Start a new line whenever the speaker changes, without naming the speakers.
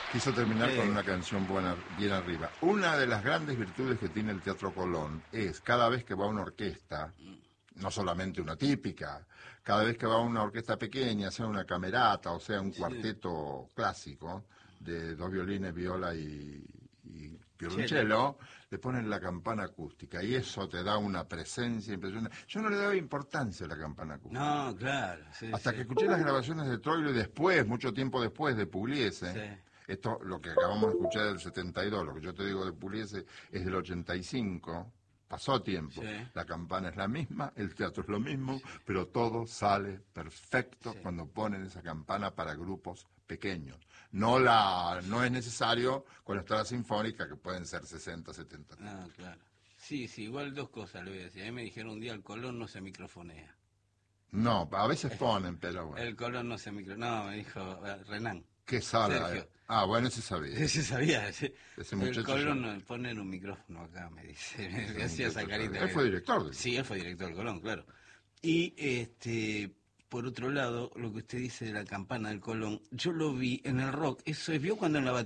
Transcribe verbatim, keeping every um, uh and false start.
Quiso terminar
Sí.
con una canción buena, bien arriba. Una de las grandes virtudes que tiene el Teatro Colón es cada vez que va una orquesta, no solamente una típica, cada vez que va una orquesta pequeña, sea una camerata o sea un
Sí.
cuarteto clásico de dos violines, viola y, y
Cello.
violonchelo, le ponen la campana acústica y eso te da una presencia impresionante. Yo no le daba importancia a la campana acústica.
No, claro. Sí,
Hasta
sí.
que escuché las grabaciones de Troilo y después, mucho tiempo después, de Pugliese.
Sí.
Esto, lo que acabamos de escuchar del setenta y dos, lo que yo te digo de Pugliese es del ochenta y cinco. Pasó tiempo.
Sí.
La campana es la misma, el teatro es lo mismo, pero todo sale perfecto
Sí.
cuando ponen esa campana para grupos pequeños. No la, no es necesario cuando está la sinfónica, que pueden ser sesenta, setenta.
Ah, claro. Sí, sí, igual dos cosas le voy a decir. A mí me dijeron un día el Colón no se microfonea.
No, a veces ponen, pero bueno.
El Colón no se microfonea. No, me dijo eh, Renán.
¿Qué sala?
Sergio.
Ah, bueno, ese sabía.
Ese sabía. Ese,
Ese
el
muchacho
Colón
ya-
no, ponen un micrófono acá, me dice. Me
Ese
hacía esa
muchacho
carita.
sabía. Él fue director del-
Sí, él fue director del Colón, claro. Y este, por otro lado, lo que usted dice de la campana del Colón, yo lo vi en el rock. Eso es, vio cuando en la